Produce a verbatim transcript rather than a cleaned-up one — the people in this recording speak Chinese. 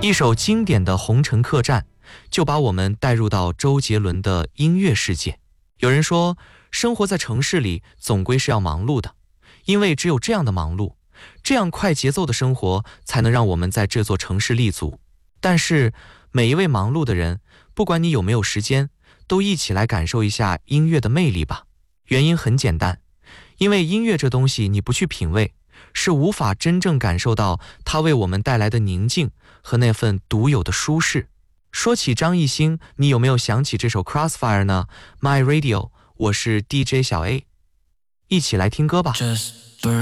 一首经典的《红尘客栈》就把我们带入到周杰伦的音乐世界。有人说，生活在城市里总归是要忙碌的，因为只有这样的忙碌，这样快节奏的生活才能让我们在这座城市立足。但是每一位忙碌的人，不管你有没有时间，都一起来感受一下音乐的魅力吧。原因很简单，因为音乐这东西你不去品味，是无法真正感受到它为我们带来的宁静和那份独有的舒适。说起张艺兴，你有没有想起这首 Crossfire 呢？ My Radio， 我是 D J 小 A， 一起来听歌吧。Just